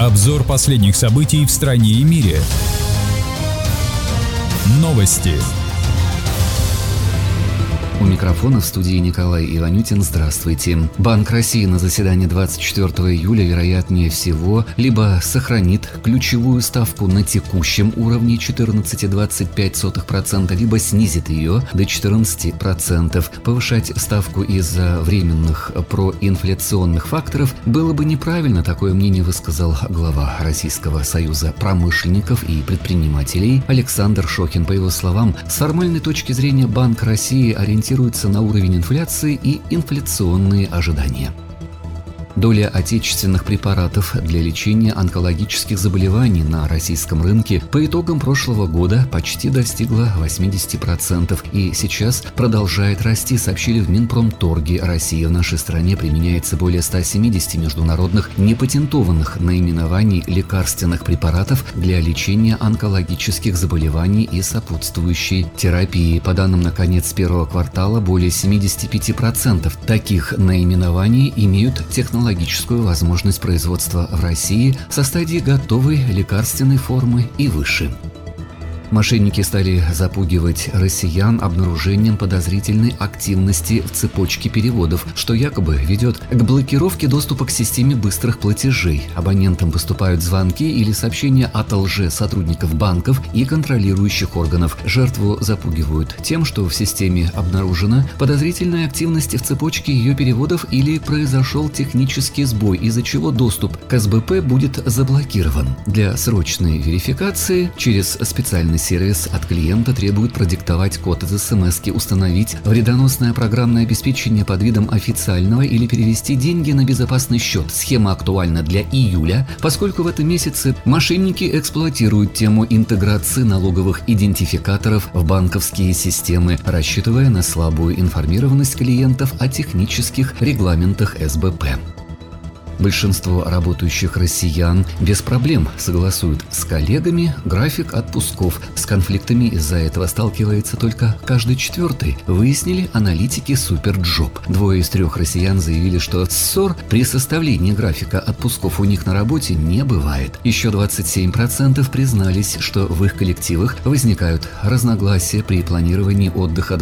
Обзор последних событий в стране и мире. Новости. У микрофона в студии Николай Иванютин. Здравствуйте. Банк России на заседании 24 июля, вероятнее всего, либо сохранит ключевую ставку на текущем уровне 14,25%, либо снизит ее до 14%. Повышать ставку из-за временных проинфляционных факторов было бы неправильно, такое мнение высказал глава Российского союза промышленников и предпринимателей Александр Шокин. По его словам, с формальной точки зрения Банк России ориентируется на уровень инфляции и инфляционные ожидания. Доля отечественных препаратов для лечения онкологических заболеваний на российском рынке по итогам прошлого года почти достигла 80% и сейчас продолжает расти, сообщили в Минпромторге России. В нашей стране применяется более 170 международных непатентованных наименований лекарственных препаратов для лечения онкологических заболеваний и сопутствующей терапии. По данным на конец первого квартала, более 75% таких наименований имеют технологическую возможность производства в России со стадии готовой лекарственной формы и выше. Мошенники стали запугивать россиян обнаружением подозрительной активности в цепочке переводов, что якобы ведет к блокировке доступа к системе быстрых платежей. Абонентам поступают звонки или сообщения от лже-сотрудников банков и контролирующих органов. Жертву запугивают тем, что в системе обнаружена подозрительная активность в цепочке ее переводов или произошел технический сбой, из-за чего доступ к СБП будет заблокирован. Для срочной верификации через специальный сервис от клиента требует продиктовать код из СМС-ки, установить вредоносное программное обеспечение под видом официального или перевести деньги на безопасный счет. Схема актуальна для июля, поскольку в этом месяце мошенники эксплуатируют тему интеграции налоговых идентификаторов в банковские системы, рассчитывая на слабую информированность клиентов о технических регламентах СБП. Большинство работающих россиян без проблем согласуют с коллегами график отпусков. С конфликтами из-за этого сталкивается только каждый четвертый, выяснили аналитики Superjob. 2 из 3 россиян заявили, что ссор при составлении графика отпусков у них на работе не бывает. Еще 27% признались, что в их коллективах возникают разногласия при планировании отдыха.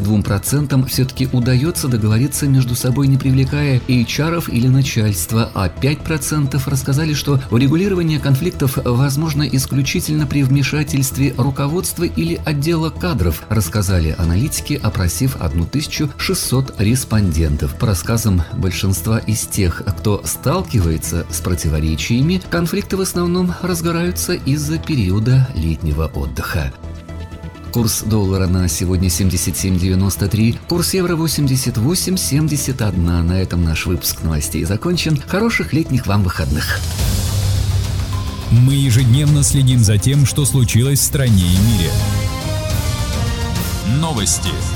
22% все-таки удается договориться между собой, не привлекая HR или начальства, а 5% рассказали, что урегулирование конфликтов возможно исключительно при вмешательстве руководства или отдела кадров, рассказали аналитики, опросив 1600 респондентов. По рассказам большинства из тех, кто сталкивается с противоречиями, конфликты в основном разгораются из-за периода летнего отдыха. Курс доллара на сегодня 77.93, курс евро 88.71. На этом наш выпуск новостей закончен. Хороших летних вам выходных. Мы ежедневно следим за тем, что случилось в стране и мире. Новости.